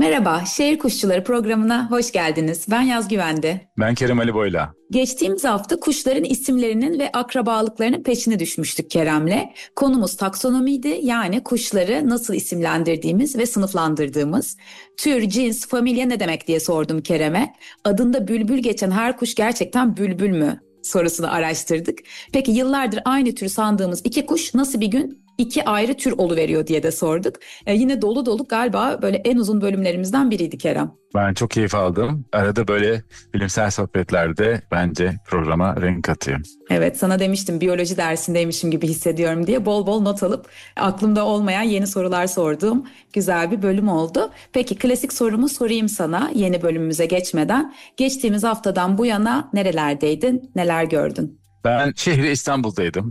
Merhaba, Şehir Kuşçuları programına hoş geldiniz. Ben Yaz Güvendi. Ben Kerem Ali Boyla. Geçtiğimiz hafta kuşların isimlerinin ve akrabalıklarının peşine düşmüştük Kerem'le. Konumuz taksonomiydi, yani kuşları nasıl isimlendirdiğimiz ve sınıflandırdığımız. Tür, cins, familya ne demek diye sordum Kerem'e. Adında bülbül geçen her kuş gerçekten bülbül mü sorusunu araştırdık. Peki yıllardır aynı tür sandığımız iki kuş nasıl bir gün iki ayrı tür oluveriyor diye de sorduk. Yine dolu dolu galiba böyle en uzun bölümlerimizden biriydi Kerem. Ben çok keyif aldım. Arada böyle bilimsel sohbetlerde bence programa renk katıyor. Evet, sana demiştim biyoloji dersindeymişim gibi hissediyorum diye bol bol not alıp aklımda olmayan yeni sorular sorduğum güzel bir bölüm oldu. Peki klasik sorumu sorayım sana yeni bölümümüze geçmeden. Geçtiğimiz haftadan bu yana nerelerdeydin, neler gördün? Ben şehri İstanbul'daydım.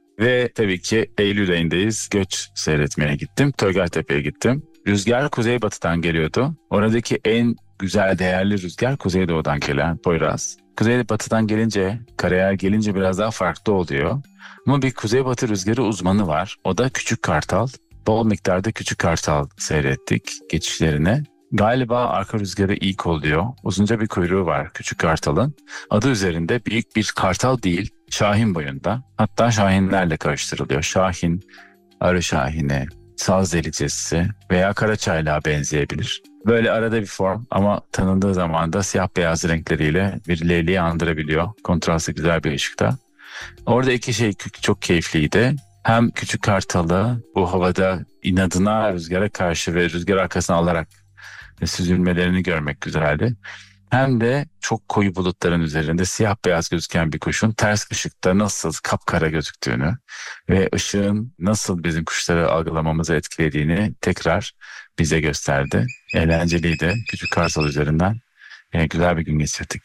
Ve tabii ki Eylül ayındayız. Göç seyretmeye gittim. Toygartepe'ye gittim. Rüzgar kuzeybatıdan geliyordu. Oradaki en güzel, değerli rüzgar kuzeydoğudan gelen Poyraz. Kuzeybatıdan gelince, karayel gelince biraz daha farklı oluyor. Ama bir kuzeybatı rüzgarı uzmanı var. O da Küçük Kartal. Bol miktarda Küçük Kartal seyrettik geçişlerine. Galiba arka rüzgarı ilk oluyor. Uzunca bir kuyruğu var Küçük Kartal'ın. Adı üzerinde büyük bir kartal değil, şahin boyunda. Hatta şahinlerle karıştırılıyor. Şahin, arı şahini, saz delicesi veya karaçaylığa benzeyebilir. Böyle arada bir form ama tanındığı zaman da siyah beyaz renkleriyle bir leyleği andırabiliyor. Kontrastı güzel bir ışıkta. Orada iki şey çok keyifliydi. Hem Küçük Kartal'ı bu havada inadına rüzgara karşı ve rüzgar arkasına alarak süzülmelerini görmek güzeldi. Hem de çok koyu bulutların üzerinde siyah beyaz gözüken bir kuşun ters ışıkta nasıl kapkara gözüktüğünü ve ışığın nasıl bizim kuşları algılamamızı etkilediğini tekrar bize gösterdi. Eğlenceliydi. Küçük Kartal üzerinden güzel bir gün geçirdik.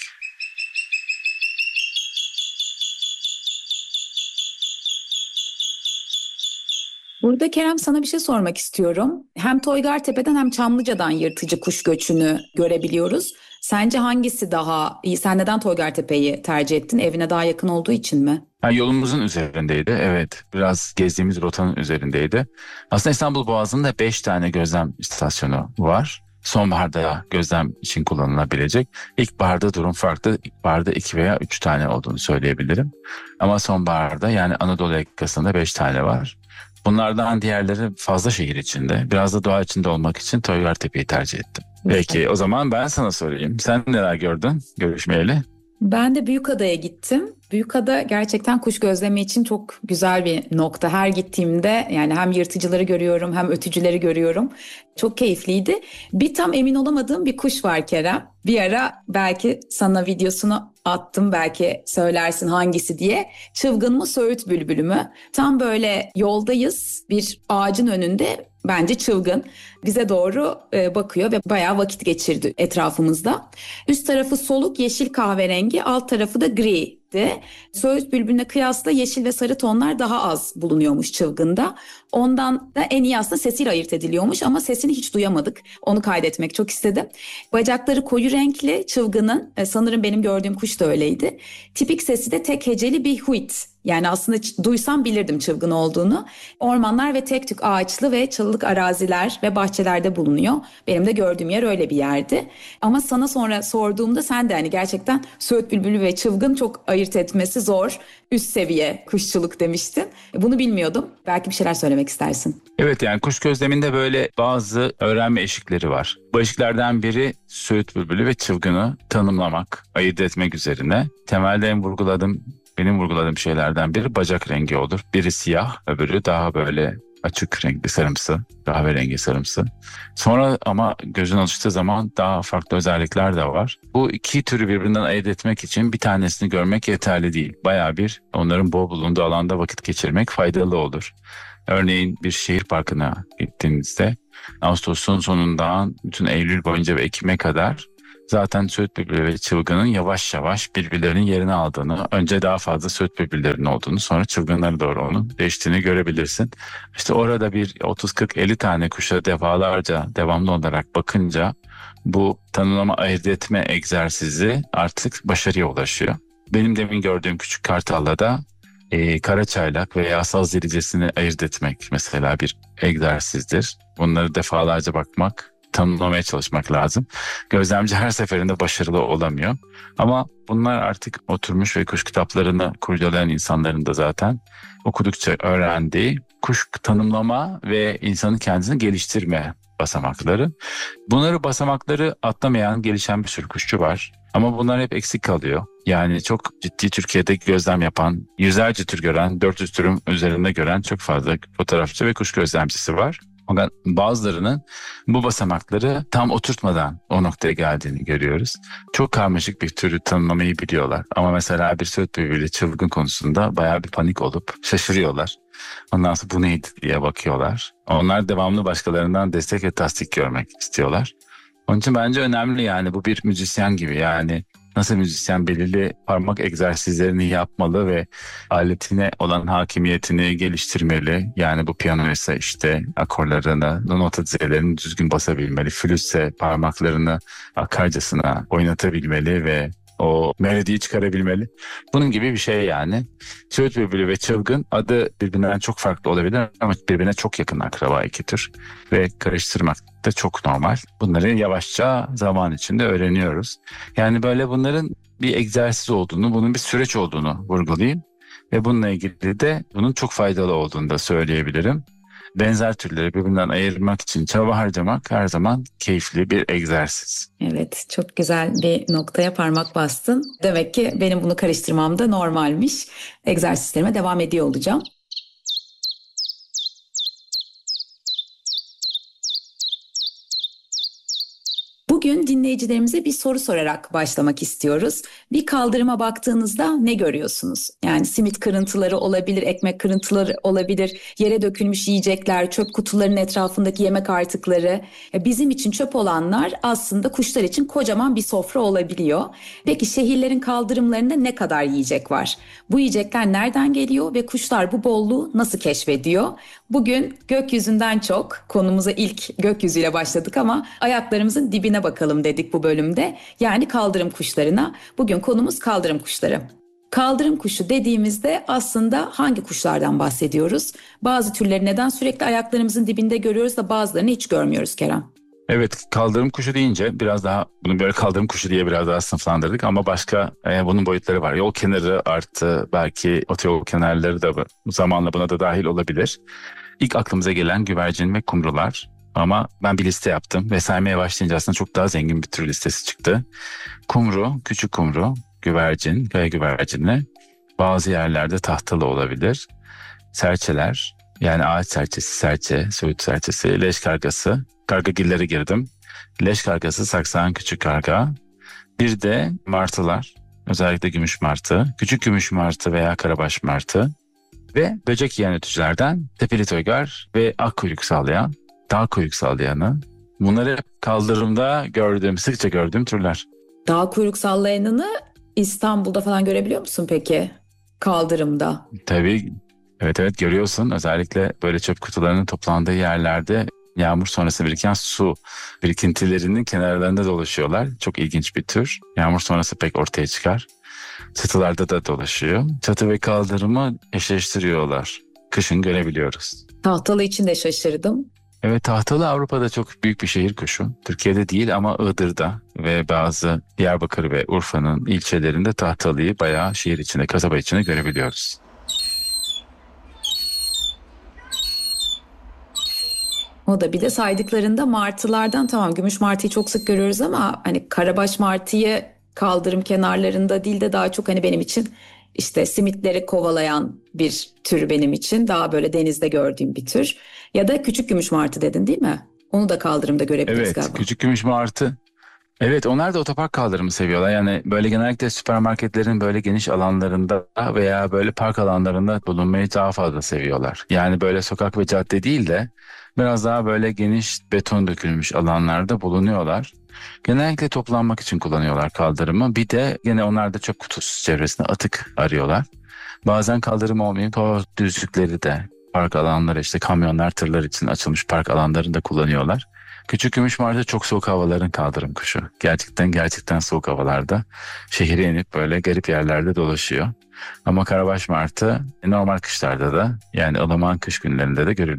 Burada Kerem sana bir şey sormak istiyorum. Hem Toygartepe'den hem Çamlıca'dan yırtıcı kuş göçünü görebiliyoruz. Sence hangisi daha iyi? Sen neden Toygartepe'yi tercih ettin? Evine daha yakın olduğu için mi? Yolumuzun üzerindeydi. Evet, biraz gezdiğimiz rotanın üzerindeydi. Aslında İstanbul Boğazı'nda 5 tane gözlem istasyonu var. Sonbaharda gözlem için kullanılabilecek. İlkbaharda durum farklı. İlkbaharda 2 veya 3 tane olduğunu söyleyebilirim. Ama sonbaharda yani Anadolu yakasında 5 tane var. Bunlardan diğerleri fazla şehir içinde. Biraz da doğa içinde olmak için Toygartepe'yi tercih ettim. Peki o zaman ben sana sorayım. Sen neler gördün görüşmeyeli? Ben de Büyükada'ya gittim. Büyükada gerçekten kuş gözlemi için çok güzel bir nokta. Her gittiğimde yani hem yırtıcıları görüyorum hem ötücüleri görüyorum. Çok keyifliydi. Bir tam emin olamadığım bir kuş var Kerem. Bir ara belki sana videosunu attım, belki söylersin hangisi diye. Çılgın mı, söğüt bülbülü mü? Tam böyle yoldayız, bir ağacın önünde, bence çılgın. Bize doğru bakıyor ve bayağı vakit geçirdi etrafımızda. Üst tarafı soluk yeşil kahverengi, alt tarafı da gri. Söğüt bülbülüne kıyasla yeşil ve sarı tonlar daha az bulunuyormuş çılgında. Ondan da en iyi aslında sesiyle ayırt ediliyormuş ama sesini hiç duyamadık. Onu kaydetmek çok istedim. Bacakları koyu renkli çılgının, sanırım benim gördüğüm kuş da öyleydi. Tipik sesi de tek heceli bir huit. Yani aslında duysam bilirdim çılgın olduğunu. Ormanlar ve tek tük ağaçlı ve çalılık araziler ve bahçelerde bulunuyor. Benim de gördüğüm yer öyle bir yerdi. Ama sana sonra sorduğumda sen de hani gerçekten söğüt bülbülü ve çılgın çok ayırt etmesi zor. Üst seviye kuşçuluk demiştin. Bunu bilmiyordum. Belki bir şeyler söylemek istersin. Evet, yani kuş gözleminde böyle bazı öğrenme eşikleri var. Bu eşiklerden biri söğüt bülbülü ve çılgını tanımlamak, ayırt etmek üzerine. Temelde benim vurguladığım şeylerden biri bacak rengi olur. Biri siyah, öbürü daha böyle açık renkli sarımsı, kahverengi sarımsı. Sonra ama gözün alıştığı zaman daha farklı özellikler de var. Bu iki türü birbirinden ayırt etmek için bir tanesini görmek yeterli değil. Bayağı bir onların bol bulunduğu alanda vakit geçirmek faydalı olur. Örneğin bir şehir parkına gittiğinizde Ağustos'un sonundan bütün Eylül boyunca ve Ekim'e kadar zaten söğüt bülbülü ve çılgının yavaş yavaş birbirlerinin yerini aldığını, önce daha fazla söğüt bülbüllerinin olduğunu, sonra çılgınlara doğru onun değiştiğini görebilirsin. İşte orada bir 30-40-50 tane kuşa defalarca devamlı olarak bakınca bu tanımlama ayırt etme egzersizi artık başarıya ulaşıyor. Benim demin gördüğüm küçük kartalla da karaçaylak veya saz delicesini ayırt etmek mesela bir egzersizdir. Bunları defalarca bakmak tanımlamaya çalışmak lazım. Gözlemci her seferinde başarılı olamıyor. Ama bunlar artık oturmuş ve kuş kitaplarını kurcalayan insanların da zaten okudukça öğrendiği kuş tanımlama ve insanın kendisini geliştirme basamakları. Basamakları atlamayan, gelişen bir sürü kuşçu var. Ama bunlar hep eksik kalıyor. Yani çok ciddi Türkiye'de gözlem yapan, yüzlerce tür gören, 400 türün üzerinde gören çok fazla fotoğrafçı ve kuş gözlemcisi var. Fakat bazılarının bu basamakları tam oturtmadan o noktaya geldiğini görüyoruz. Çok karmaşık bir türü tanımlamayı biliyorlar. Ama mesela bir söğüt böbürlüğü çılgın konusunda bayağı bir panik olup şaşırıyorlar. Ondan sonra bu neydi diye bakıyorlar. Onlar devamlı başkalarından destek ve tasdik görmek istiyorlar. Onun için bence önemli, yani bu bir müzisyen gibi, yani nasıl müzisyen belirli parmak egzersizlerini yapmalı ve aletine olan hakimiyetini geliştirmeli. Yani bu piyano ise işte akorlarını, nota dizelerini düzgün basabilmeli. Flütse parmaklarını akarcasına oynatabilmeli ve o melodiyi çıkarabilmeli. Bunun gibi bir şey yani. Söğüt bülbülü ve çılgın adı birbirinden çok farklı olabilir ama birbirine çok yakın akraba iki tür. Ve karıştırmak da çok normal. Bunları yavaşça zaman içinde öğreniyoruz. Yani böyle bunların bir egzersiz olduğunu, bunun bir süreç olduğunu vurgulayayım. Ve bununla ilgili de bunun çok faydalı olduğunu da söyleyebilirim. Benzer türleri birbirinden ayırmak için çaba harcamak her zaman keyifli bir egzersiz. Evet, çok güzel bir noktaya parmak bastın. Demek ki benim bunu karıştırmam da normalmiş. Egzersizlerime devam ediyor olacağım. Bugün dinleyicilerimize bir soru sorarak başlamak istiyoruz. Bir kaldırıma baktığınızda ne görüyorsunuz? Yani simit kırıntıları olabilir, ekmek kırıntıları olabilir, yere dökülmüş yiyecekler, çöp kutularının etrafındaki yemek artıkları. Bizim için çöp olanlar aslında kuşlar için kocaman bir sofra olabiliyor. Peki şehirlerin kaldırımlarında ne kadar yiyecek var? Bu yiyecekler nereden geliyor ve kuşlar bu bolluğu nasıl keşfediyor? Bugün gökyüzünden çok, konumuza ilk gökyüzüyle başladık ama ayaklarımızın dibine bakalım dedik bu bölümde. Yani kaldırım kuşlarına. Bugün konumuz kaldırım kuşları. Kaldırım kuşu dediğimizde aslında hangi kuşlardan bahsediyoruz? Bazı türleri neden sürekli ayaklarımızın dibinde görüyoruz da bazılarını hiç görmüyoruz Kerem? Evet, kaldırım kuşu deyince biraz daha bunu böyle kaldırım kuşu diye biraz daha sınıflandırdık ama başka bunun boyutları var. Yol kenarı artı belki otoyol kenarları da zamanla buna da dahil olabilir. İlk aklımıza gelen güvercin ve kumrular. Ama ben bir liste yaptım ve saymaya başlayınca aslında çok daha zengin bir tür listesi çıktı. Kumru, küçük kumru, güvercin, kaya güvercinli, bazı yerlerde tahtalı olabilir. Serçeler, yani ağaç serçesi, serçe, söğüt serçesi, leş kargası, kargagillere girdim. Leş kargası, saksağın küçük karga. Bir de martılar, özellikle gümüş martı, küçük gümüş martı veya karabaş martı. Ve böcek yiyen ötücülerden tepeli toygar ve ak kuyruk sağlayan, dağ kuyruk sağlayanı. Bunları kaldırımda sıkça gördüğüm türler. Dağ kuyruk sallayanını İstanbul'da falan görebiliyor musun peki? Kaldırımda. Tabii, evet görüyorsun. Özellikle böyle çöp kutularının toplandığı yerlerde yağmur sonrası biriken su birikintilerinin kenarlarında dolaşıyorlar. Çok ilginç bir tür. Yağmur sonrası pek ortaya çıkar. Çatılarda da dolaşıyor. Çatı ve kaldırımı eşleştiriyorlar. Kışın görebiliyoruz. Tahtalı için de şaşırdım. Evet, tahtalı Avrupa'da çok büyük bir şehir kuşu. Türkiye'de değil ama Iğdır'da ve bazı Diyarbakır ve Urfa'nın ilçelerinde tahtalıyı bayağı şehir içinde, kasaba içinde görebiliyoruz. O da bir de saydıklarında martılardan, tamam gümüş martıyı çok sık görüyoruz ama hani karabaş martıyı kaldırım kenarlarında değil de daha çok hani benim için işte simitleri kovalayan bir tür benim için. Daha böyle denizde gördüğüm bir tür. Ya da küçük gümüş martı dedin değil mi? Onu da kaldırımda görebiliriz Evet, galiba. küçük gümüş martı. Evet, onlar da otopark kaldırımı seviyorlar. Yani böyle genellikle süpermarketlerin böyle geniş alanlarında veya böyle park alanlarında bulunmayı daha fazla seviyorlar. Yani böyle sokak ve cadde değil de biraz daha böyle geniş beton dökülmüş alanlarda bulunuyorlar. Genellikle toplanmak için kullanıyorlar kaldırımı. Bir de gene onlar da çöp kutusu çevresinde atık arıyorlar. Bazen kaldırım olmayıp o düzlükleri de park alanları, işte kamyonlar, tırlar için açılmış park alanlarını da kullanıyorlar. Küçük gümüş martı çok soğuk havaların kaldırım kuşu. Gerçekten soğuk havalarda şehire inip böyle garip yerlerde dolaşıyor. Ama karabaş martı normal kışlarda da, yani ılıman kış günlerinde de görülüyor.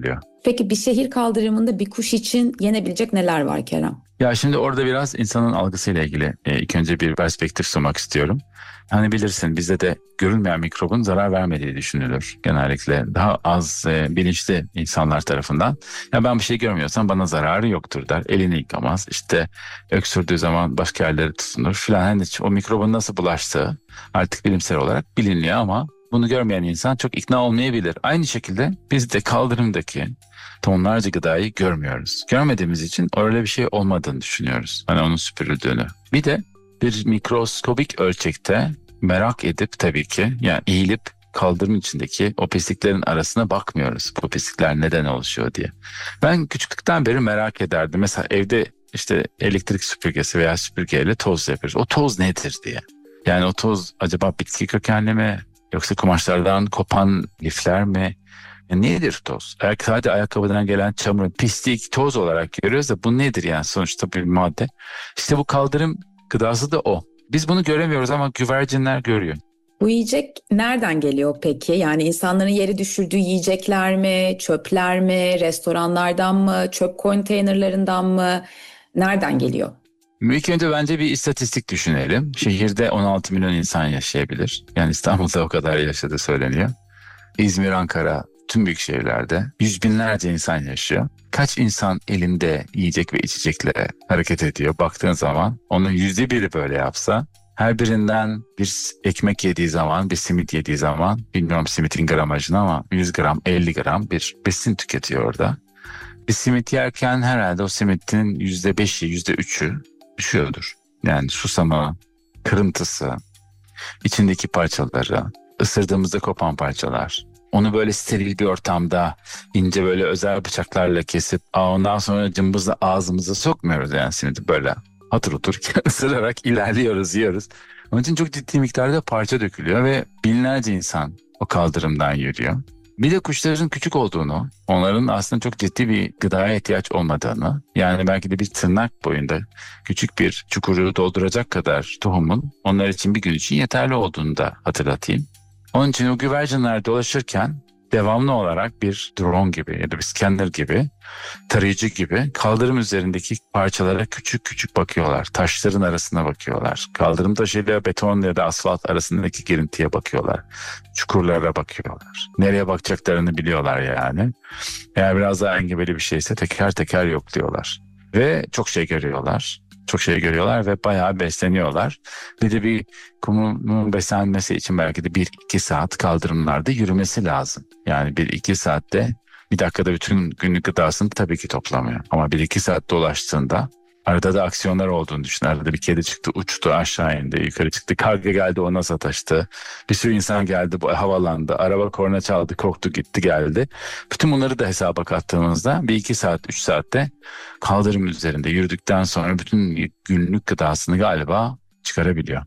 Peki bir şehir kaldırımında bir kuş için yenebilecek neler var Kerem? Ya şimdi orada biraz insanın algısıyla ilgili ilk önce bir perspektif sunmak istiyorum. Hani bilirsin bizde de görülmeyen mikrobun zarar vermediği düşünülür. Genellikle daha az bilinçli insanlar tarafından. Ya ben bir şey görmüyorsam bana zararı yoktur der. Elini yıkamaz. İşte öksürdüğü zaman başka yerlere tutunur filan. Hani o mikrobun nasıl bulaştığı artık bilimsel olarak biliniyor ama bunu görmeyen insan çok ikna olmayabilir. Aynı şekilde biz de kaldırımdaki tonlarca gıdayı görmüyoruz. Görmediğimiz için öyle bir şey olmadığını düşünüyoruz. Hani onun süpürüldüğünü. Bir de bir mikroskobik ölçekte merak edip tabii ki yani eğilip kaldırım içindeki o pisliklerin arasına bakmıyoruz. Bu pislikler neden oluşuyor diye. Ben küçüklükten beri merak ederdim. Mesela evde işte elektrik süpürgesi veya süpürgeyle toz yapıyoruz. O toz nedir diye. Yani o toz acaba bitki kökenli mi? Yoksa kumaşlardan kopan lifler mi? Nedir toz? Sadece ayakkabıdan gelen çamur, pislik, toz olarak görüyoruz da bu nedir yani sonuçta bir madde. İşte bu kaldırım gıdası da o. Biz bunu göremiyoruz ama güvercinler görüyor. Bu yiyecek nereden geliyor peki? Yani insanların yeri düşürdüğü yiyecekler mi, çöpler mi, restoranlardan mı, çöp konteynerlarından mı? Nereden geliyor? İlk önce bence bir istatistik düşünelim. Şehirde 16 milyon insan yaşayabilir. Yani İstanbul'da o kadar yaşadığı söyleniyor. İzmir, Ankara, tüm büyük şehirlerde yüz binlerce insan yaşıyor. Kaç insan elinde yiyecek ve içecekle hareket ediyor? Baktığın zaman onun %1'i böyle yapsa, her birinden bir ekmek yediği zaman, bir simit yediği zaman, bilmiyorum simitin gramajını ama 100 gram, 50 gram bir besin tüketiyor orada. Bir simit yerken herhalde o simitin %5'i, %3'ü düşüyordur. Yani susamı, kırıntısı, içindeki parçaları, ısırdığımızda kopan parçalar. Onu böyle steril bir ortamda ince böyle özel bıçaklarla kesip ondan sonra cımbızla ağzımıza sokmuyoruz yani simidi böyle hatır otur ısırarak ilerliyoruz, yiyoruz. Onun için çok ciddi miktarda parça dökülüyor ve binlerce insan o kaldırımdan yürüyor. Bir de kuşların küçük olduğunu, onların aslında çok ciddi bir gıdaya ihtiyaç olmadığını, yani belki de bir tırnak boyunda küçük bir çukuru dolduracak kadar tohumun onlar için bir gün için yeterli olduğunu da hatırlatayım. Onun için o güvercinler dolaşırken devamlı olarak bir drone gibi ya da bir scanner gibi, tarayıcı gibi kaldırım üzerindeki parçalara küçük küçük bakıyorlar. Taşların arasına bakıyorlar. Kaldırım taşıyla beton ya da asfalt arasındaki girintiye bakıyorlar. Çukurlara bakıyorlar. Nereye bakacaklarını biliyorlar yani. Eğer biraz daha engebeli bir şeyse teker teker yokluyorlar. Ve çok şey görüyorlar. Çok şey görüyorlar ve bayağı besleniyorlar. Bir de bir kumun beslenmesi için belki de 1-2 saat kaldırımlarda yürümesi lazım. Yani 1-2 saatte bir dakikada bütün günlük gıdasını tabii ki toplamıyor. Ama 1-2 saat dolaştığında arada da aksiyonlar olduğunu düşün. Arada bir kedi çıktı, uçtu, aşağı indi, yukarı çıktı. Karga geldi, ona sataştı. Bir sürü insan geldi, havalandı. Araba korna çaldı, korktu, gitti, geldi. Bütün bunları da hesaba kattığımızda 1-2 saat, 3 saatte kaldırım üzerinde yürüdükten sonra bütün günlük gıdasını galiba çıkarabiliyor.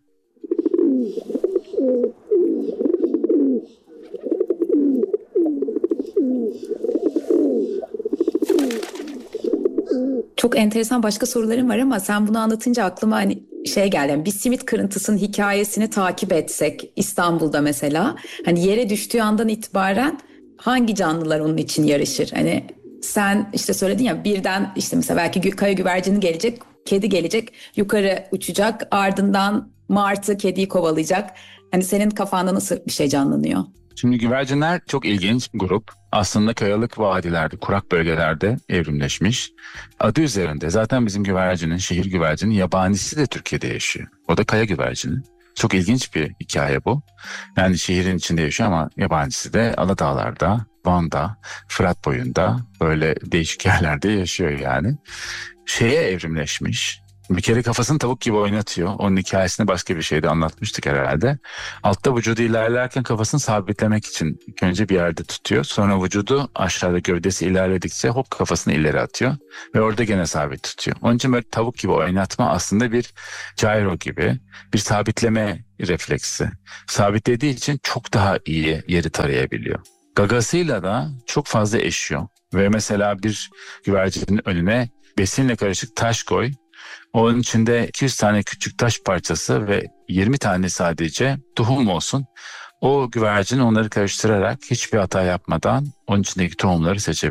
Çok enteresan başka sorularım var ama sen bunu anlatınca aklıma hani şey geldi. Yani bir simit kırıntısının hikayesini takip etsek İstanbul'da mesela hani yere düştüğü andan itibaren hangi canlılar onun için yarışır? Hani sen işte söyledin ya birden işte mesela belki kaya güvercini gelecek, kedi gelecek, yukarı uçacak, ardından martı kediyi kovalayacak. Hani senin kafanda nasıl bir şey canlanıyor? Şimdi güvercinler çok ilginç bir grup. Aslında kayalık vadilerde, kurak bölgelerde evrimleşmiş. Adı üzerinde zaten bizim güvercinin, şehir güvercinin yabanisi de Türkiye'de yaşıyor. O da kaya güvercini. Çok ilginç bir hikaye bu. Yani şehrin içinde yaşıyor ama yabanisi de Aladağlar'da, Van'da, Fırat boyunda böyle değişik yerlerde yaşıyor yani. Şeye evrimleşmiş. Bir kere kafasını tavuk gibi oynatıyor. Onun hikayesini başka bir şeyde anlatmıştık herhalde. Altta vücudu ilerlerken kafasını sabitlemek için ilk önce bir yerde tutuyor. Sonra vücudu aşağıda gövdesi ilerledikçe hop kafasını ileri atıyor. Ve orada gene sabit tutuyor. Onun için böyle tavuk gibi oynatma aslında bir gyro gibi bir sabitleme refleksi. Sabitlediği için çok daha iyi yeri tarayabiliyor. Gagasıyla da çok fazla eşiyor. Ve mesela bir güvercinin önüne besinle karışık taş koy. Onun içinde 200 tane küçük taş parçası ve 20 tane sadece tohum olsun. O güvercin onları karıştırarak hiçbir hata yapmadan onun içindeki tohumları seçebiliyor.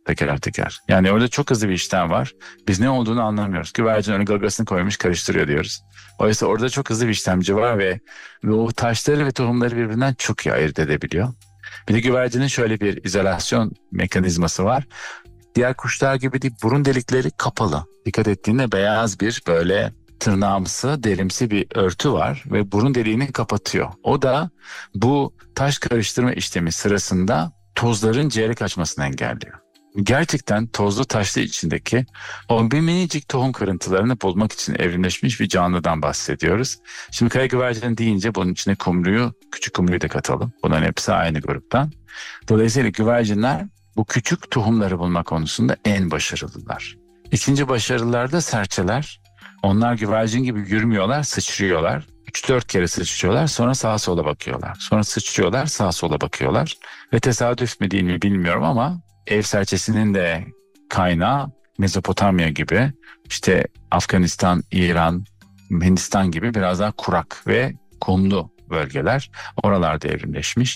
teker teker. Yani orada çok hızlı bir işlem var. Biz ne olduğunu anlamıyoruz. Güvercin öyle gagasını koymuş karıştırıyor diyoruz. Oysa orada çok hızlı bir işlemci var ve o taşları ve tohumları birbirinden çok iyi ayırt edebiliyor. Bir de güvercinin şöyle bir izolasyon mekanizması var. Diğer kuşlar gibi değil, burun delikleri kapalı. Dikkat ettiğinde beyaz bir böyle tırnağımsı, derimsi bir örtü var ve burun deliğini kapatıyor. O da bu taş karıştırma işlemi sırasında tozların ciğere kaçmasını engelliyor. Gerçekten tozlu taşlı içindeki o bir minicik tohum kırıntılarını bulmak için evrimleşmiş bir canlıdan bahsediyoruz. Şimdi kaya güvercini deyince bunun içine kumruyu, küçük kumruyu da katalım. Bunların hepsi aynı gruptan. Dolayısıyla güvercinler bu küçük tohumları bulma konusunda en başarılılar. İkinci başarılılar da serçeler. Onlar güvercin gibi yürümüyorlar, sıçrıyorlar. 3-4 kere sıçrıyorlar, sonra sağa sola bakıyorlar. Sonra sıçrıyorlar, sağa sola bakıyorlar. Ve tesadüf mü değil mi bilmiyorum ama ev serçesinin de kaynağı Mezopotamya gibi, işte Afganistan, İran, Hindistan gibi biraz daha kurak ve kumlu bölgeler. Oralarda evrimleşmiş.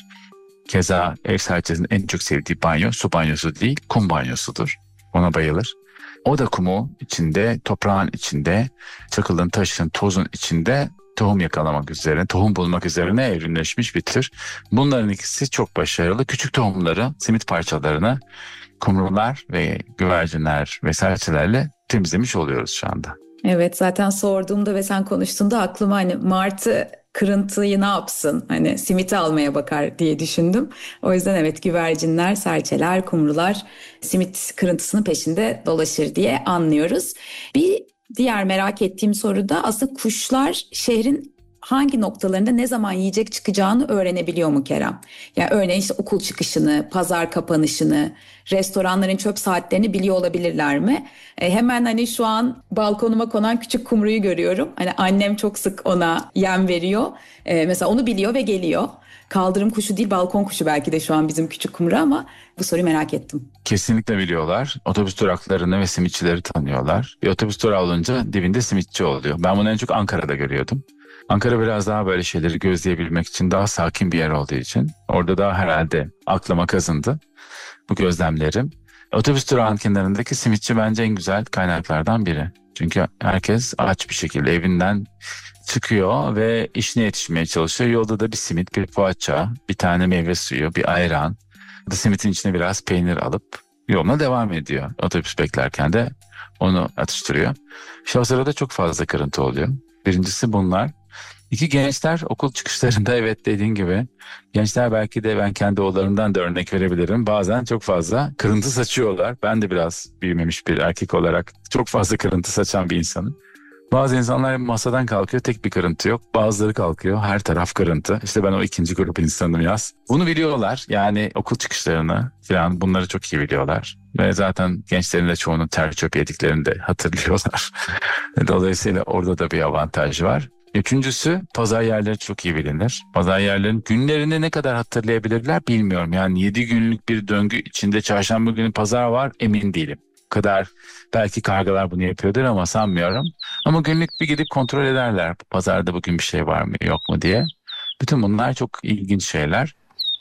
Keza ev serçesinin en çok sevdiği banyo su banyosu değil, kum banyosudur. Ona bayılır. O da kumu içinde, toprağın içinde, çakılın, taşın, tozun içinde tohum yakalamak üzerine, tohum bulmak üzerine evrimleşmiş bir tür. Bunların ikisi çok başarılı. Küçük tohumları, simit parçalarını kumrular ve güvercinler ve serçelerle temizlemiş oluyoruz şu anda. Evet, zaten sorduğumda ve sen konuştuğunda aklıma hani martı kırıntıyı ne yapsın? Hani simiti almaya bakar diye düşündüm. O yüzden evet, güvercinler, serçeler, kumrular simit kırıntısının peşinde dolaşır diye anlıyoruz. Bir diğer merak ettiğim soru da aslında kuşlar şehrin hangi noktalarında ne zaman yiyecek çıkacağını öğrenebiliyor mu Kerem? Yani örneğin işte okul çıkışını, pazar kapanışını, restoranların çöp saatlerini biliyor olabilirler mi? Hemen hani şu an balkonuma konan küçük kumruyu görüyorum. Hani annem çok sık ona yem veriyor. Mesela onu biliyor ve geliyor. Kaldırım kuşu değil, balkon kuşu belki de şu an bizim küçük kumru, ama bu soruyu merak ettim. Kesinlikle biliyorlar. Otobüs duraklarını ve simitçileri tanıyorlar. Bir otobüs durağı olunca dibinde simitçi oluyor. Ben bunu en çok Ankara'da görüyordum. Ankara biraz daha böyle şeyleri gözleyebilmek için daha sakin bir yer olduğu için orada da herhalde aklıma kazındı bu gözlemlerim. Otobüs durağının kenarındaki simitçi bence en güzel kaynaklardan biri. Çünkü herkes aç bir şekilde evinden çıkıyor ve işine yetişmeye çalışıyor. Yolda da bir simit, bir poğaça, bir tane meyve suyu, bir ayran. Da simitin içine biraz peynir alıp yoluna devam ediyor. Otobüs beklerken de onu atıştırıyor. İşte o sırada çok fazla kırıntı oluyor. Birincisi bunlar. İki, gençler okul çıkışlarında, evet dediğin gibi gençler, belki de ben kendi oğullarımdan da örnek verebilirim. Bazen çok fazla kırıntı saçıyorlar. Ben de biraz büyümemiş bir erkek olarak çok fazla kırıntı saçan bir insanım. Bazı insanlar masadan kalkıyor, tek bir kırıntı yok. Bazıları kalkıyor, her taraf kırıntı. İşte ben o ikinci grup insanım yaz. Bunu biliyorlar, yani okul çıkışlarını falan, bunları çok iyi biliyorlar. Ve zaten gençlerin de çoğunun ter çöp yediklerini de hatırlıyorlar. Dolayısıyla orada da bir avantaj var. Üçüncüsü, pazar yerleri çok iyi bilinir. Pazar yerlerinin günlerini ne kadar hatırlayabilirler bilmiyorum. Yani 7 günlük bir döngü içinde çarşamba günü pazar var, emin değilim. Bu kadar belki kargalar bunu yapıyordur ama sanmıyorum. Ama günlük bir gidip kontrol ederler. Pazarda bugün bir şey var mı yok mu diye. Bütün bunlar çok ilginç şeyler.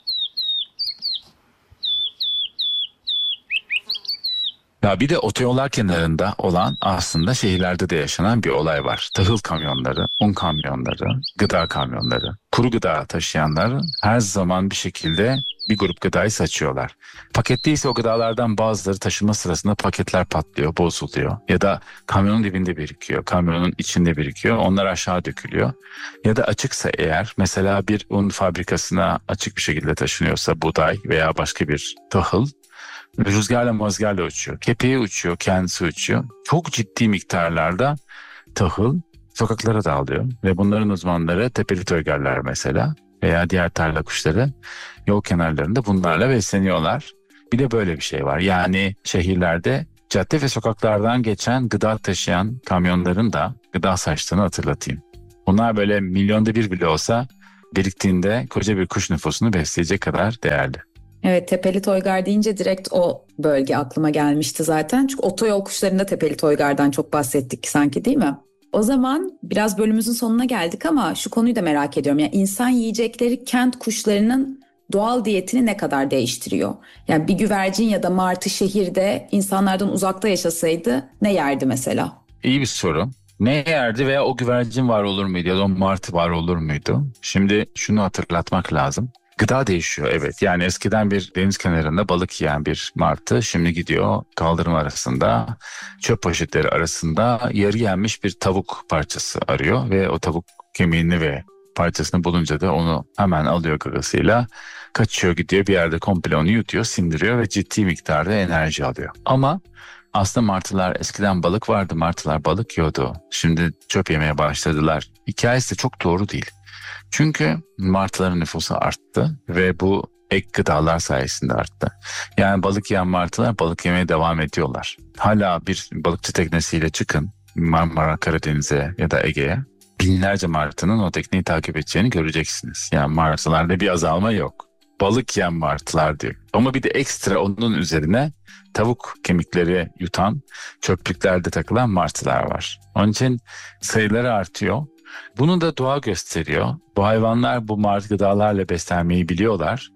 Ya bir de otoyollar kenarında olan, aslında şehirlerde de yaşanan bir olay var. Tahıl kamyonları, un kamyonları, gıda kamyonları, kuru gıda taşıyanlar her zaman bir şekilde bir grup gıdayı saçıyorlar. Paketliyse o gıdalardan bazıları taşıma sırasında paketler patlıyor, bozuluyor. Ya da kamyonun dibinde birikiyor, kamyonun içinde birikiyor, onlar aşağı dökülüyor. Ya da açıksa eğer, mesela bir un fabrikasına açık bir şekilde taşınıyorsa buğday veya başka bir tahıl, rüzgarla mazgarla uçuyor. Kepeği uçuyor, kendisi uçuyor. Çok ciddi miktarlarda tahıl sokaklara dağılıyor. Ve bunların uzmanları tepeli töygerler mesela veya diğer tarla kuşları yol kenarlarında bunlarla besleniyorlar. Bir de böyle bir şey var. Yani şehirlerde cadde ve sokaklardan geçen gıda taşıyan kamyonların da gıda saçtığını hatırlatayım. Bunlar böyle milyonda bir bile olsa biriktiğinde koca bir kuş nüfusunu besleyecek kadar değerli. Evet, tepeli toygar deyince direkt o bölge aklıma gelmişti zaten. Çünkü otoyol kuşlarında tepeli toygardan çok bahsettik sanki, değil mi? O zaman biraz bölümümüzün sonuna geldik ama şu konuyu da merak ediyorum. Yani insan yiyecekleri kent kuşlarının doğal diyetini ne kadar değiştiriyor? Yani bir güvercin ya da martı şehirde insanlardan uzakta yaşasaydı ne yerdi mesela? İyi bir soru. Ne yerdi veya o güvercin var olur muydu ya da o martı var olur muydu? Şimdi şunu hatırlatmak lazım. Gıda değişiyor, evet. Yani eskiden bir deniz kenarında balık yiyen bir martı şimdi gidiyor kaldırım arasında, çöp poşetleri arasında yarı yenmiş bir tavuk parçası arıyor ve o tavuk kemiğini ve parçasını bulunca da onu hemen alıyor gagasıyla, kaçıyor gidiyor bir yerde, komple onu yutuyor, sindiriyor ve ciddi miktarda enerji alıyor. Ama aslında martılar, eskiden balık vardı, martılar balık yiyordu. Şimdi çöp yemeye başladılar. Hikayesi de çok doğru değil. Çünkü martıların nüfusu arttı ve bu ek gıdalar sayesinde arttı. Yani balık yiyen martılar balık yemeye devam ediyorlar. Hala bir balıkçı teknesiyle çıkın Marmara, Karadeniz'e ya da Ege'ye. Binlerce martının o tekneyi takip edeceğini göreceksiniz. Yani martılarda bir azalma yok. Balık yiyen martılar diyor. Ama bir de ekstra onun üzerine tavuk kemikleri yutan, çöplüklerde takılan martılar var. Onun için sayıları artıyor. Bunu da doğa gösteriyor. Bu hayvanlar bu martı gıdalarla beslenmeyi biliyorlar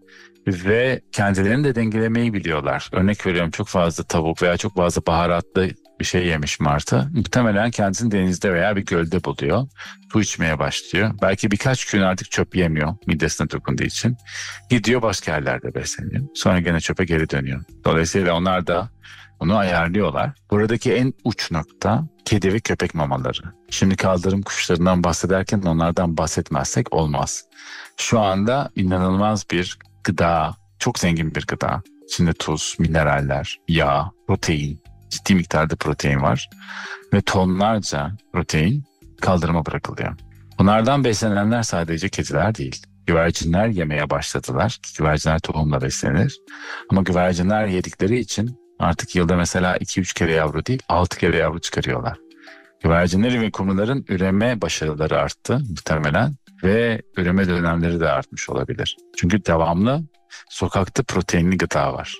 ve kendilerini de dengelemeyi biliyorlar. Örnek veriyorum, çok fazla tavuk veya çok fazla baharatlı bir şey yemiş martı. Muhtemelen kendisini denizde veya bir gölde buluyor. Su içmeye başlıyor. Belki birkaç gün artık çöp yemiyor midesine dokunduğu için. Gidiyor başka yerlerde besleniyor. Sonra gene çöpe geri dönüyor. Dolayısıyla onlar da onu ayarlıyorlar. Buradaki en uç nokta kedi ve köpek mamaları. Şimdi kaldırım kuşlarından bahsederken onlardan bahsetmezsek olmaz. Şu anda inanılmaz bir gıda, çok zengin bir gıda. İçinde tuz, mineraller, yağ, protein, ciddi miktarda protein var. Ve tonlarca protein kaldırıma bırakılıyor. Bunlardan beslenenler sadece kediler değil. Güvercinler yemeye başladılar. Güvercinler tohumla beslenir. Ama güvercinler yedikleri için artık yılda mesela 2-3 kere yavru değil 6 kere yavru çıkarıyorlar. Güvercinlerin ve kumruların üreme başarıları arttı muhtemelen ve üreme dönemleri de artmış olabilir. Çünkü devamlı sokakta proteinli gıda var.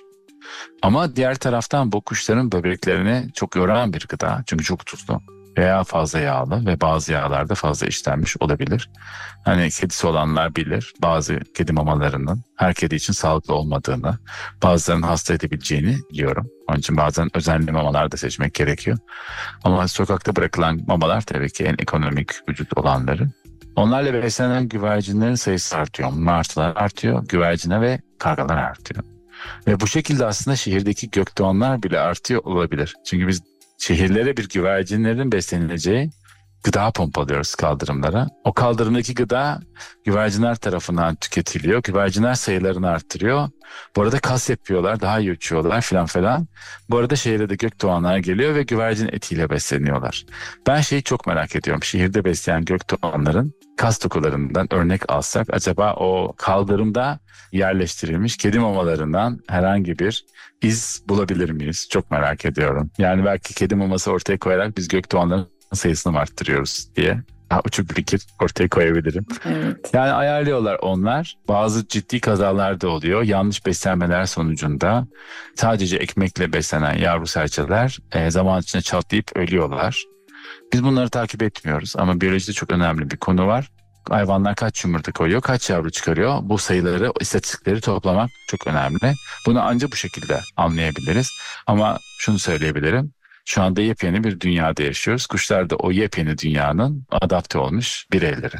Ama diğer taraftan bu kuşların böbreklerini çok yoran bir gıda. Çünkü çok tuzlu veya fazla yağlı ve bazı yağlarda fazla işlenmiş olabilir. Hani kedisi olanlar bilir, bazı kedi mamalarının her kedi için sağlıklı olmadığını, bazılarının hasta edebileceğini biliyorum. Onun için bazen özenli mamalar da seçmek gerekiyor. Ama sokakta bırakılan mamalar tabii ki en ekonomik vücut olanları. Onlarla beslenen güvercinlerin sayısı artıyor. Martılar artıyor, güvercine ve kargalar artıyor. Ve bu şekilde aslında şehirdeki gökdoğanlar bile artıyor olabilir. Çünkü biz şehirlere bir güvercinlerin beslenileceği gıda pompalıyoruz kaldırımlara. O kaldırımdaki gıda güvercinler tarafından tüketiliyor. Güvercinler sayılarını arttırıyor. Bu arada kas yapıyorlar, daha iyi uçuyorlar filan filan. Bu arada şehirde de gökdoğanlar geliyor ve güvercin etiyle besleniyorlar. Ben şeyi çok merak ediyorum. Şehirde besleyen gökdoğanların kas dokularından örnek alsak acaba o kaldırımda yerleştirilmiş kedi mamalarından herhangi bir iz bulabilir miyiz? Çok merak ediyorum. Yani belki kedi maması ortaya koyarak biz gökdoğanların sayısını mı arttırıyoruz diye daha uçuk bir fikir ortaya koyabilirim. Evet. Yani ayarlıyorlar onlar. Bazı ciddi kazalar da oluyor. Yanlış beslenmeler sonucunda sadece ekmekle beslenen yavru serçeler zaman içinde çatlayıp ölüyorlar. Biz bunları takip etmiyoruz ama biyolojide çok önemli bir konu var. Hayvanlar kaç yumurta koyuyor, kaç yavru çıkarıyor? Bu sayıları, istatistikleri toplamak çok önemli. Bunu ancak bu şekilde anlayabiliriz. Ama şunu söyleyebilirim. Şu anda yepyeni bir dünyada yaşıyoruz. Kuşlar da o yepyeni dünyanın adapte olmuş bireyleri.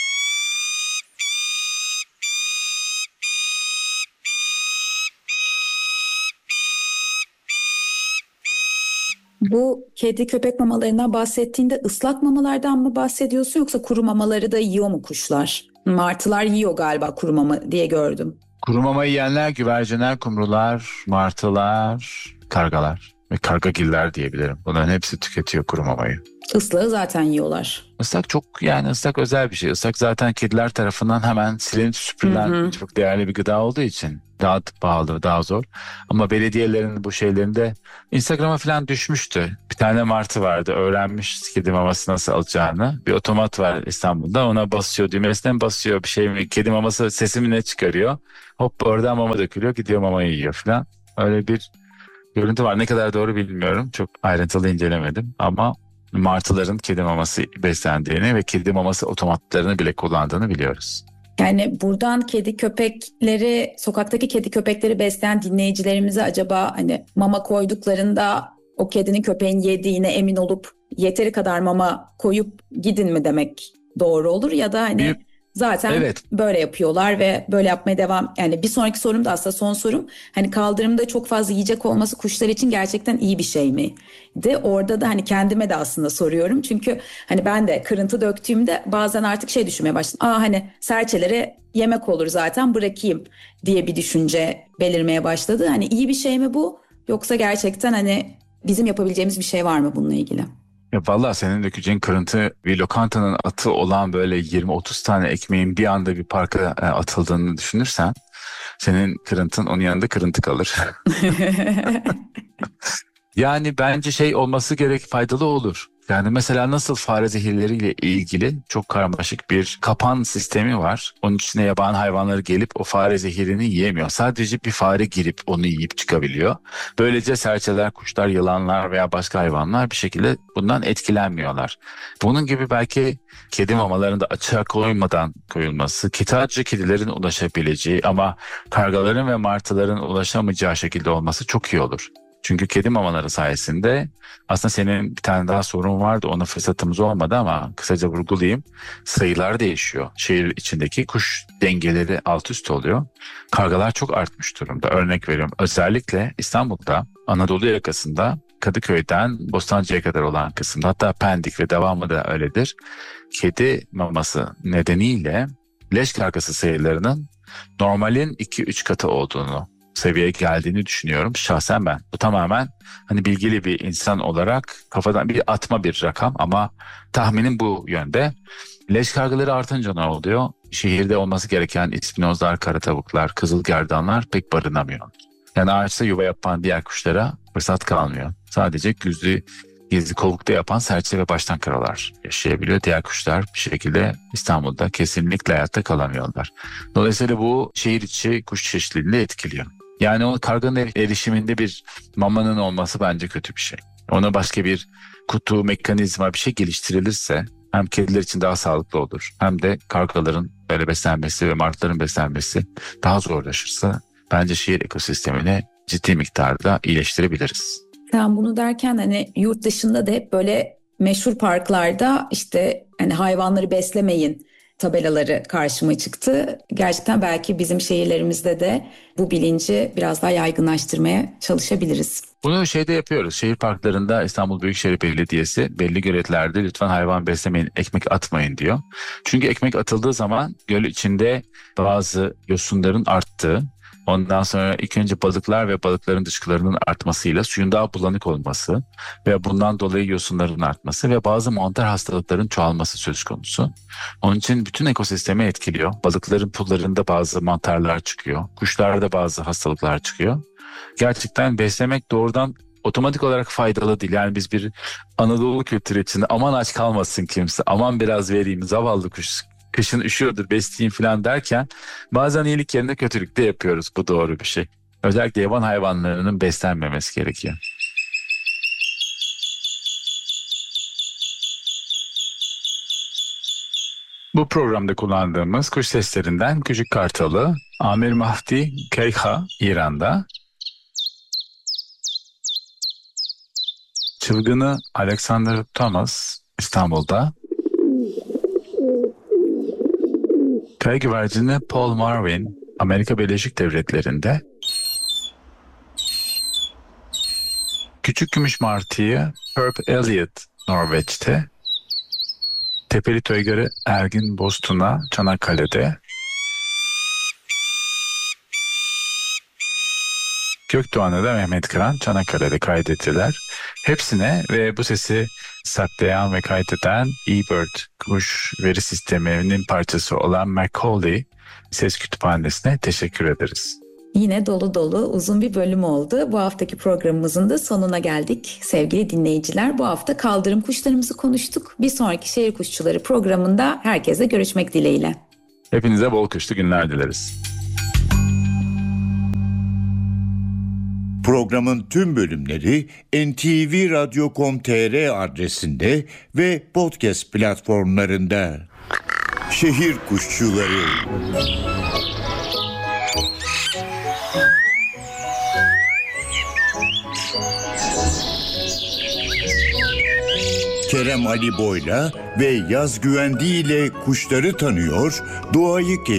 Bu kedi köpek mamalarından bahsettiğinde ıslak mamalardan mı bahsediyorsun yoksa kuru mamaları da yiyor mu kuşlar? Martılar yiyor galiba kuru mama diye gördüm. Kuru mama yiyenler güvercinler, kumrular, martılar, kargalar ve kargagiller diyebilirim. Bunların hepsi tüketiyor kuru mamayı. Islağı zaten yiyorlar. Islak çok, yani ıslak özel bir şey. Islak zaten kediler tarafından hemen silinip süpürülen çok değerli bir gıda olduğu için daha pahalı, daha zor. Ama belediyelerin bu şeylerinde Instagram'a falan düşmüştü. Bir tane martı vardı, öğrenmiş kedi maması nasıl alacağını. Bir otomat var İstanbul'da, ona basıyor, düğmesine basıyor, bir şey mi, kedi maması sesi mi ne çıkarıyor. Hop oradan mama dökülüyor, gidiyor mamayı yiyor falan. Öyle bir görüntü var. Ne kadar doğru bilmiyorum. Çok ayrıntılı incelemedim ama martıların kedi maması beslendiğini ve kedi maması otomatlarını bile kullandığını biliyoruz. Yani buradan kedi köpekleri, sokaktaki kedi köpekleri besleyen dinleyicilerimize acaba hani mama koyduklarında o kedinin köpeğin yediğine emin olup yeteri kadar mama koyup gidin mi demek doğru olur, ya da hani zaten Evet. böyle yapıyorlar ve böyle yapmaya devam. Yani bir sonraki sorum da aslında son sorum. Hani kaldırımda çok fazla yiyecek olması kuşlar için gerçekten iyi bir şey mi? De orada da hani kendime de aslında soruyorum. Çünkü hani ben de kırıntı döktüğümde bazen artık şey düşünmeye başladım. Hani serçelere yemek olur zaten, bırakayım diye bir düşünce belirmeye başladı. Hani iyi bir şey mi bu? Yoksa gerçekten hani bizim yapabileceğimiz bir şey var mı bununla ilgili? Ya vallahi senin dökeceğin kırıntı, bir lokantanın atı olan böyle 20-30 tane ekmeğin bir anda bir parka atıldığını düşünürsen, senin kırıntın onun yanında kırıntı kalır. Yani bence şey olması gerek, faydalı olur. Yani mesela nasıl fare zehirleriyle ilgili çok karmaşık bir kapan sistemi var. Onun içine yabani hayvanları gelip o fare zehirini yiyemiyor. Sadece bir fare girip onu yiyip çıkabiliyor. Böylece serçeler, kuşlar, yılanlar veya başka hayvanlar bir şekilde bundan etkilenmiyorlar. Bunun gibi belki kedi mamalarında açığa koymadan koyulması, sadece kedilerin ulaşabileceği ama kargaların ve martıların ulaşamayacağı şekilde olması çok iyi olur. Çünkü kedi mamaları sayesinde aslında senin bir tane daha sorun vardı, ona fırsatımız olmadı ama kısaca vurgulayayım. Sayılar değişiyor. Şehir içindeki kuş dengeleri alt üst oluyor. Kargalar çok artmış durumda. Örnek veriyorum, özellikle İstanbul'da Anadolu yakasında Kadıköy'den Bostancı'ya kadar olan kısımda, hatta Pendik ve devamı da öyledir. Kedi maması nedeniyle leş kargası sayılarının normalin 2-3 katı olduğunu, seviyeye geldiğini düşünüyorum şahsen ben. Bu tamamen hani bilgili bir insan olarak kafadan bir atma bir rakam ama tahminim bu yönde. Leş kargaları artınca ne oluyor? Şehirde olması gereken ispinozlar, kara tavuklar, kızılgerdanlar pek barınamıyor. Yani ağaçta yuva yapan diğer kuşlara fırsat kalmıyor. Sadece gizli kovukta yapan serçe ve baştan karalar yaşayabiliyor. Diğer kuşlar bir şekilde İstanbul'da kesinlikle hayatta kalamıyorlar. Dolayısıyla bu şehir içi kuş çeşitliliğini de etkiliyor. Yani o karganın erişiminde bir mamanın olması bence kötü bir şey. Ona başka bir kutu, mekanizma bir şey geliştirilirse hem kediler için daha sağlıklı olur, hem de kargaların böyle beslenmesi ve martıların beslenmesi daha zorlaşırsa bence şehir ekosistemini ciddi miktarda iyileştirebiliriz. Sen bunu derken hani yurt dışında da hep böyle meşhur parklarda işte hani hayvanları beslemeyin tabelaları karşıma çıktı. Gerçekten belki bizim şehirlerimizde de bu bilinci biraz daha yaygınlaştırmaya çalışabiliriz. Bunu şeyde yapıyoruz. Şehir parklarında İstanbul Büyükşehir Belediyesi belli göletlerde lütfen hayvan beslemeyin, ekmek atmayın diyor. Çünkü ekmek atıldığı zaman göl içinde bazı yosunların arttığı, ondan sonra ilk önce balıklar ve balıkların dışkılarının artmasıyla suyun daha bulanık olması ve bundan dolayı yosunların artması ve bazı mantar hastalıkların çoğalması söz konusu. Onun için bütün ekosistemi etkiliyor. Balıkların pullarında bazı mantarlar çıkıyor. Kuşlarda bazı hastalıklar çıkıyor. Gerçekten beslemek doğrudan otomatik olarak faydalı değil. Yani biz bir Anadolu kültürü içinde aman aç kalmasın kimse, aman biraz vereyim, zavallı kuş kışın üşüyordur besleyeyim falan derken bazen iyilik yerine kötülük de yapıyoruz. Bu doğru bir şey. Özellikle yaban hayvanlarının beslenmemesi gerekiyor. Bu programda kullandığımız kuş seslerinden Küçük Kartalı, Amir Mahdi Keyha İran'da, Çılgını Alexander Thomas İstanbul'da, Kaya güvercini Paul Marvin Amerika Birleşik Devletleri'nde, Küçük Gümüş Martı'yı Herb Elliot Norveç'te, Tepeli Toygar'ı Ergin Bostun'a Çanakkale'de, Gökdoğan'ı da Mehmet Kıran Çanakkale'de kaydettiler. Hepsine ve bu sesi saklayan ve kaydeden eBird kuş veri sisteminin parçası olan Macaulay Ses Kütüphanesi'ne teşekkür ederiz. Yine dolu dolu uzun bir bölüm oldu. Bu haftaki programımızın da sonuna geldik. Sevgili dinleyiciler, bu hafta kaldırım kuşlarımızı konuştuk. Bir sonraki Şehir Kuşçuları programında herkese görüşmek dileğiyle. Hepinize bol kuşlu günler dileriz. Programın tüm bölümleri ntvradio.com.tr adresinde ve podcast platformlarında. Şehir kuşçuları. Kerem Ali Boyla ve Yaz Güvendi ile kuşları tanıyor, doğayı keşfediyor.